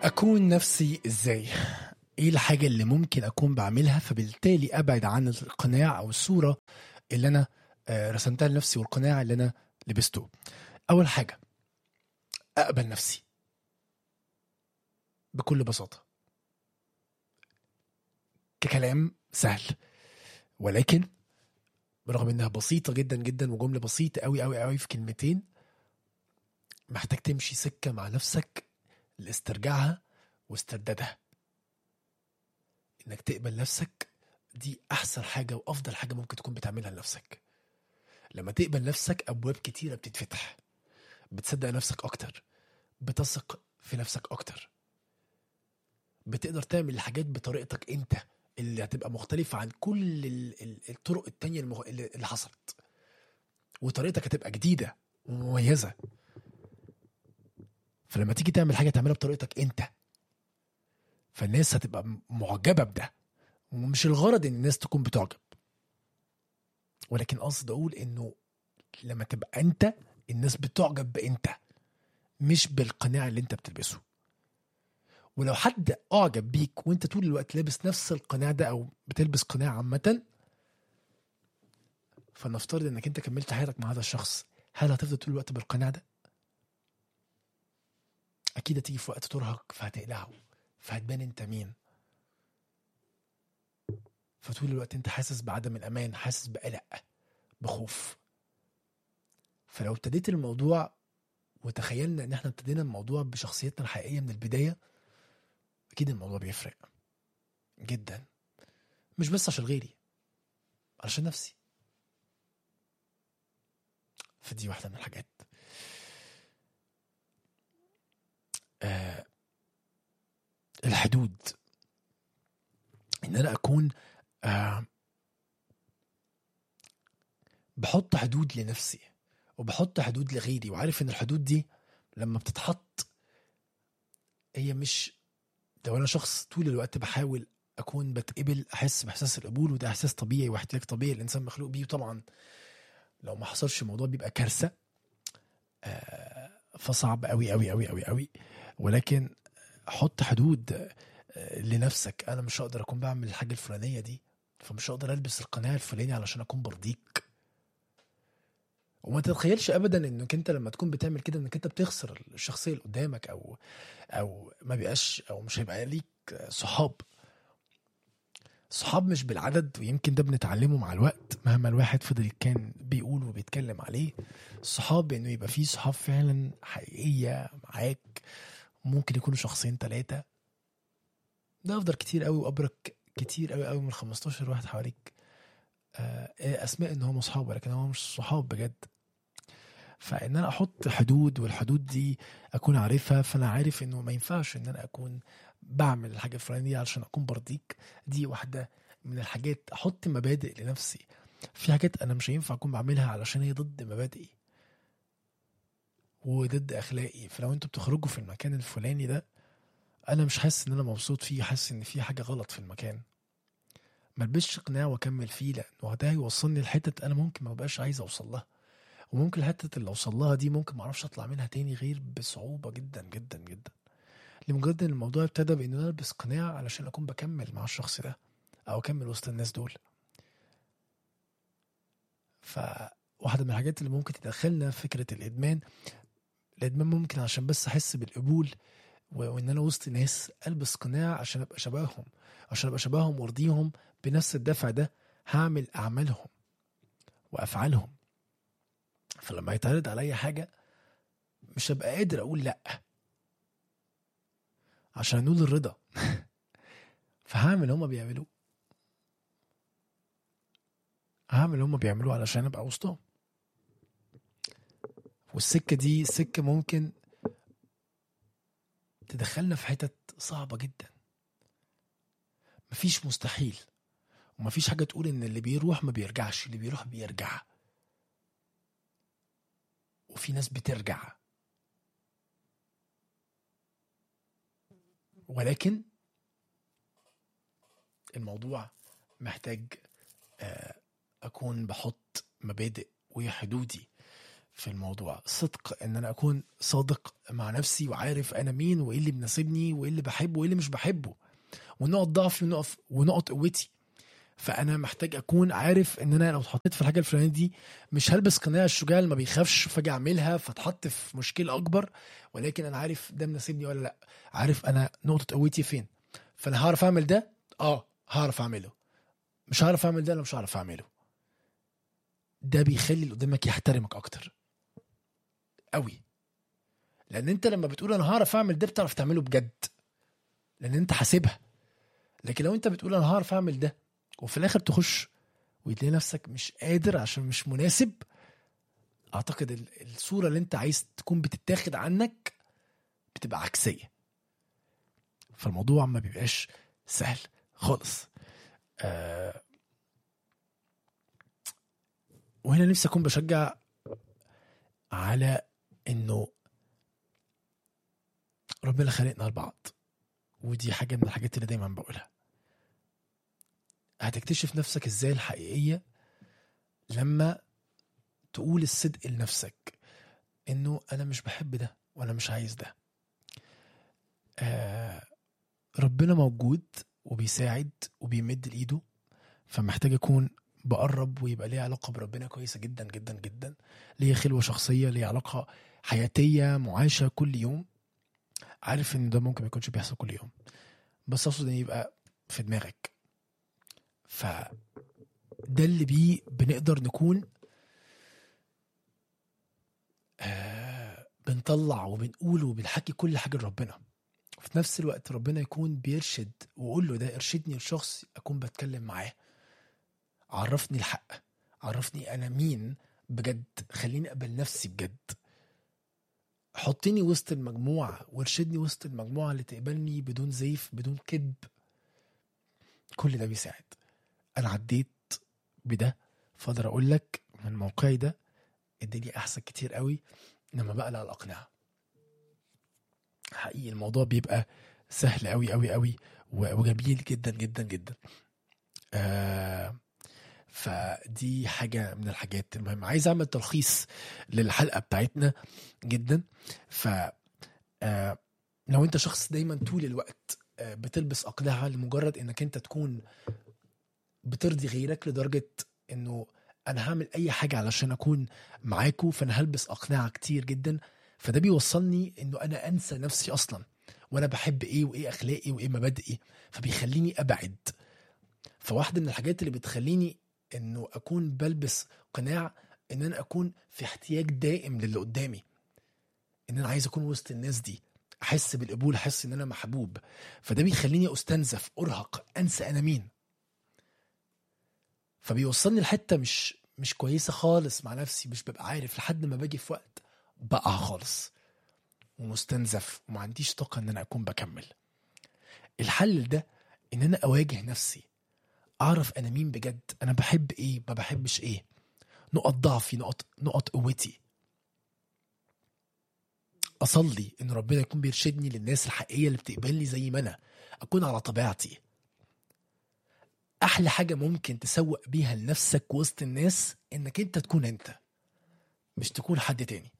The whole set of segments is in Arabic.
أكون نفسي إزاي؟ إيه الحاجة اللي ممكن أكون بعملها فبالتالي أبعد عن القناع أو الصورة اللي أنا رسمتها لنفسي والقناع اللي أنا لبسته. أول حاجة أقبل نفسي بكل بساطة، ككلام سهل ولكن برغم إنها بسيطة جدا جدا وجملة بسيطة أوي أوي أوي في كلمتين، محتاج تمشي سكة مع نفسك لاسترجاعها واستردادها. إنك تقبل نفسك دي أحسن حاجة وأفضل حاجة ممكن تكون بتعملها لنفسك. لما تقبل نفسك أبواب كتيرة بتتفتح، بتصدق نفسك أكتر، بتثق في نفسك أكتر، بتقدر تعمل الحاجات بطريقتك أنت اللي هتبقى مختلفة عن كل الطرق التانية اللي حصلت، وطريقتك هتبقى جديدة ومميزة. فلما تيجي تعمل حاجة تعملها بطريقتك أنت، فالناس هتبقى معجبة بده. ومش الغرض إن الناس تكون بتعجب، ولكن قصد أقول إنه لما تبقى أنت الناس بتعجب بأنت مش بالقناع اللي أنت بتلبسه. ولو حد أعجب بيك وأنت طول الوقت لابس نفس القناع ده أو بتلبس قناع عامة، فنفترض إنك أنت كملت حياتك مع هذا الشخص، هل هتفضل طول الوقت بالقناع ده؟ أكيد هتيجي في وقت ترهق فهتقلعه، فهتبان أنت مين. فطول الوقت أنت حاسس بعدم الأمان، حاسس بقلق، بخوف. فلو ابتديت الموضوع وتخيلنا ان احنا ابتدينا الموضوع بشخصيتنا الحقيقية من البداية، اكيد الموضوع بيفرق جدا، مش بس عشان غيري، علشان نفسي. فدي واحدة من الحاجات. الحدود، ان انا اكون بحط حدود لنفسي وبحط حدود لغيري، وعارف ان الحدود دي لما بتتحط هي مش، لو انا شخص طول الوقت بحاول اكون بتقبل، احس باحساس القبول، وده احساس طبيعي واحتياج طبيعي الانسان مخلوق بيه، وطبعا لو ما حصلش الموضوع بيبقى كارثة. فصعب قوي قوي قوي قوي قوي. ولكن حط حدود لنفسك. انا مش هقدر اكون بعمل الحاجة الفلانية دي، فمش هقدر البس القناع الفلاني علشان اكون برضيك. وما تتخيلش ابدا انك انت لما تكون بتعمل كده انك انت بتخسر الشخصية اللي قدامك، او ما بيبقاش، او مش هيبقى ليك صحاب. صحاب مش بالعدد، ويمكن ده بنتعلمه مع الوقت مهما الواحد فضل كان بيقول وبيتكلم عليه. الصحاب انه يبقى فيه صحاب فعلا حقيقية معاك، ممكن يكونوا شخصين 3، ده افضل كتير قوي وابرك كتير قوي قوي من 15 واحد حواليك اسماء ان هم صحاب ولكن هم مش صحاب بجد. فان انا احط حدود، والحدود دي اكون عارفها، فانا عارف انه ما ينفعش ان انا اكون بعمل الحاجة الفلانية علشان اكون برضيك. دي واحدة من الحاجات. احط مبادئ لنفسي. في حاجات انا مش هينفع اكون بعملها علشان هي ضد مبادئي وضد اخلاقي. فلو انتوا بتخرجوا في المكان الفلاني ده انا مش حاسس ان انا مبسوط فيه، حاسس ان في حاجة غلط في المكان، ما البسش قناع واكمل فيه، لانه ده هيوصلني لحتة انا ممكن ما بقاش عايز اوصل لها. وممكن الحتة اللي اوصل لها دي ممكن ما اعرفش اطلع منها تاني غير بصعوبة جدا جدا جدا، لمجرد ان الموضوع ابتدى بان انا البس قناع علشان اكون بكمل مع الشخص ده او اكمل وسط الناس دول. فواحدة من الحاجات اللي ممكن تدخلنا فكرة الادمان ممكن عشان بس احس بالقبول وان انا وسط ناس البس قناع عشان ابقى شبههم، عشان ابقى شبههم وارضيهم. بنفس الدفع ده هعمل اعمالهم وافعالهم. فلما يتعرض عليا حاجة مش هبقى قادر اقول لا عشان انول الرضا فهعمل هما بيعملوه، هعمل هما بيعملوه علشان ابقى وسطهم. والسكة دي سكة ممكن تدخلنا في حتت صعبة جدا. مفيش مستحيل، ومفيش حاجة تقول ان اللي بيروح ما بيرجعش، اللي بيروح بيرجع. وفي ناس بترجع، ولكن الموضوع محتاج أكون بحط مبادئ وحدودي في الموضوع. صدق، ان انا اكون صادق مع نفسي وعارف انا مين وايه اللي بناسبني وايه اللي بحبه وايه اللي مش بحبه، ونقط ضعفي ونقط قوتي. فانا محتاج اكون عارف ان انا لو اتحطيت في الحاجه الفلانيه دي مش هلبس قناع الشجاع اللي ما بيخافش فاجي اعملها فاتحط في مشكله اكبر، ولكن انا عارف ده مناسبني ولا لا، عارف انا نقطه قوتي فين. فانا هعرف اعمل ده، هعرف اعمله. مش هعرف اعمل ده، انا مش هعرف اعمله. ده بيخلي اللي قدامك يحترمك اكتر قوي، لان انت لما بتقول انا هعرف اعمل ده بتعرف تعمله بجد، لان انت حاسبها. لكن لو انت بتقول انا هعرف اعمل ده وفي الاخر تخش وتلاقي نفسك مش قادر عشان مش مناسب، اعتقد الصورة اللي انت عايز تكون بتتاخد عنك بتبقى عكسية، فالموضوع ما بيبقاش سهل خالص. وهنا نفسي اكون بشجع على انه ربنا خلقنا لبعض، ودي حاجة من الحاجات اللي دايما بقولها. هتكتشف نفسك ازاي الحقيقية لما تقول الصدق لنفسك انه انا مش بحب ده وانا مش عايز ده. ربنا موجود وبيساعد وبيمد ايده، فمحتاج اكون بقرب ويبقى ليه علاقة بربنا كويسة جدا جدا جدا، ليه خلوة شخصية، ليه علاقة حياتية معاشة كل يوم. عارف ان ده ممكن ما يكونش بيحصل كل يوم، بس اقصد ان يبقى في دماغك. فده اللي بيه بنقدر نكون بنطلع وبنقول وبنحكي كل حاجة لربنا. في نفس الوقت ربنا يكون بيرشد وقول له ده ارشدني لشخص أكون بتكلم معاه، عرفني الحق، عرفني أنا مين بجد، خليني أقبل نفسي بجد، حطيني وسط المجموعة وارشدني وسط المجموعة اللي تقبلني بدون زيف بدون كذب. كل ده بيساعد. أنا عديت بده، فاقدر أقول لك من موقعي ده الدنيا أحسن كتير قوي لما بقلع الأقنعة. حقيقي الموضوع بيبقى سهل قوي قوي قوي وجميل جدا جدا جدا. فدي حاجة من الحاجات المهمة. عايز أعمل تلخيص للحلقة بتاعتنا جدا. ف لو أنت شخص دايما طول الوقت بتلبس أقنعة لمجرد أنك أنت تكون بترضي غيرك لدرجة أنه أنا هعمل أي حاجة علشان أكون معاكو، فأنا هلبس أقنعة كتير جدا، فده بيوصلني أنه أنا أنسى نفسي أصلا وأنا بحب إيه وإيه أخلاقي وإيه مبادئي، فبيخليني أبعد. فواحدة من الحاجات اللي بتخليني انه اكون بلبس قناع ان انا اكون في احتياج دائم للي قدامي، ان انا عايز اكون وسط الناس دي، احس بالقبول، احس ان انا محبوب. فده بيخليني استنزف، ارهق، انسى انا مين، فبيوصلني لحتة مش كويسة خالص مع نفسي، مش ببقى عارف لحد ما باجي في وقت بقع خالص ومستنزف وما عنديش طاقة ان انا اكون بكمل. الحل ده ان انا اواجه نفسي، اعرف انا مين بجد، انا بحب ايه ما بحبش ايه، نقط ضعفي، نقط قوتي. اصلي ان ربنا يكون بيرشدني للناس الحقيقيه اللي بتقبلني زي ما انا، اكون على طبيعتي. احلى حاجه ممكن تسوق بيها لنفسك وسط الناس انك انت تكون انت، مش تكون حد تاني.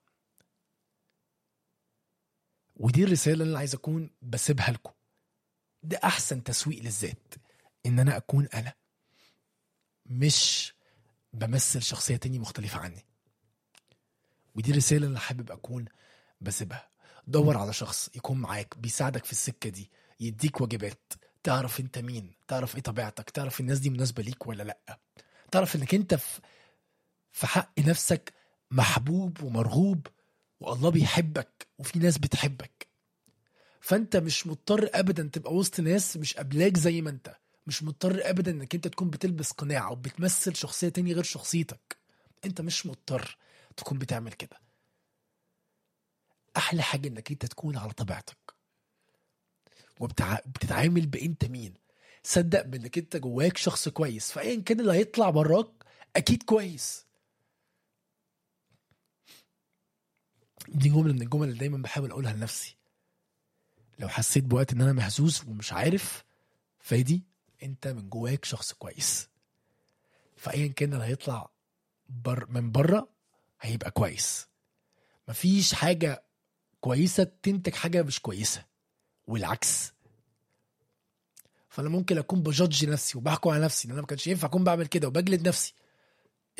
ودي الرساله اللي عايز اكون بسيبها لكم. ده احسن تسويق للذات، ان انا اكون انا، مش بمثل شخصيه تانية مختلفه عني. ودي الرساله اللي حابب اكون بسيبها. دور على شخص يكون معاك بيساعدك في السكة دي، يديك واجبات، تعرف انت مين، تعرف ايه طبيعتك، تعرف الناس دي مناسبة ليك ولا لأ، تعرف انك انت في حق نفسك محبوب ومرغوب، والله بيحبك وفي ناس بتحبك. فانت مش مضطر ابدا تبقى وسط ناس مش قبلاك زي ما انت، مش مضطر ابدا انك انت تكون بتلبس قناع وبتمثل شخصية تانية غير شخصيتك. انت مش مضطر تكون بتعمل كده. احلى حاجة انك انت تكون على طبيعتك وبتتعامل بانت مين. صدق بانك انت جواك شخص كويس، فايا كان اللي هيطلع براك اكيد كويس. دي جملة من الجمل اللي دايما بحاول اقولها لنفسي. لو حسيت بوقت ان انا مهزوز ومش عارف، فايدي انت من جواك شخص كويس، فايا كان اللي هيطلع من بره هيبقى كويس. مفيش حاجة كويسة تنتج حاجة مش كويسة، والعكس. فانا ممكن اكون بجادج نفسي وبحكم على نفسي ان انا ما كانش ينفع اكون بعمل كده وبجلد نفسي،